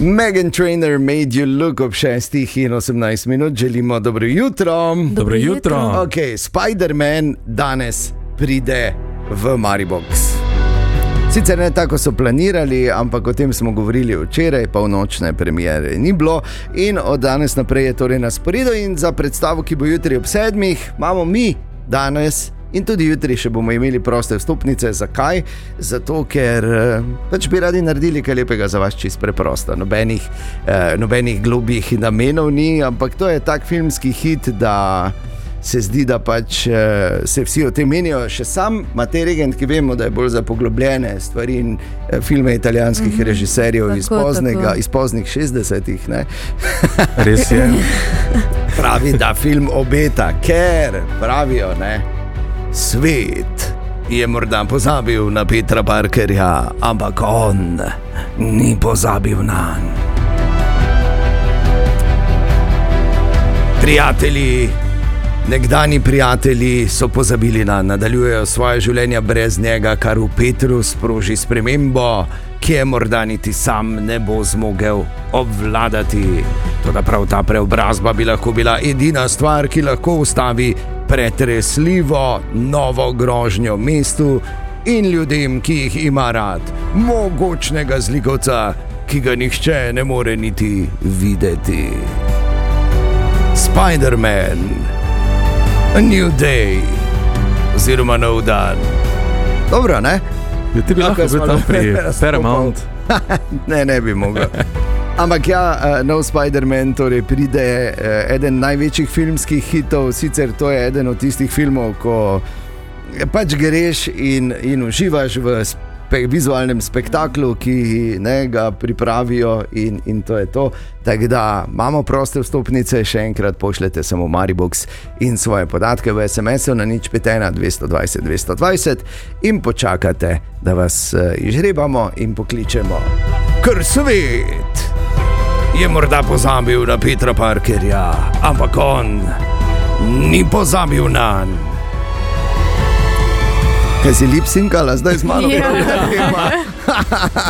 Meghan Trainor Made You Look ob 6:18 minut. Želimo dobro jutro. Dobro jutro. Ok, Spider-Man danes pride v Maribox. Sicer ne tako so planirali, ampak o tem smo govorili včeraj, polnočne premiere ni bilo in od danes naprej je torej na sporedu in za predstavo, ki bo jutri ob 7, imamo mi danes in tudi jutri še bomo imeli proste vstopnice. Zakaj? Zato, ker pač bi radi naredili kaj lepega za vas, čist preprosto. Nobenih globih namenov ni, ampak to je tak filmski hit, da se zdi, da pač se vsi o tem menijo. Še sam Matej Regent, ki vemo, da je bolj za poglobljene stvari in filme italijanskih režiserjev iz poznih 60-ih, ne? Res je. Pravi, da film obeta, ker pravijo, ne, svet je morda pozabil na Petra Parkerja, ampak on ni pozabil nanj. Prijatelji, nekdani prijatelji so pozabili na, nadaljujejo svoje življenja brez njega, kar v Petru sproži spremembo, ki je morda niti sam ne bo zmogel obvladati. Toda prav ta preobrazba bi lahko bila edina stvar, ki lahko ustavi pretresljivo novo grožnjo mestu in ljudem, ki jih ima rad, mogočnega zlikovca, ki ga nihče ne more niti videti. Spider-Man, a new day, oziroma nov dan. Dobro, ne? Ja, ti bi lahko bil tam pri Paramount. Ne bi mogel. Ampak ja, nov Spider-Man torej pride, eden največjih filmskih hitov. Sicer to je eden od tistih filmov, ko pač greš in uživaš v vizualnem spektaklu, ki ga pripravijo in to je to. Tako da imamo proste vstopnice, še enkrat pošljete samo Maribox in svoje podatke v SMS-u na 051 220 220 in počakate, da vas izžrebamo in pokličemo. Ker svet je morda pozabil na Petra Parkerja, ampak on ni pozabil nanj. Kaj si lip-sinkala zdaj z mano?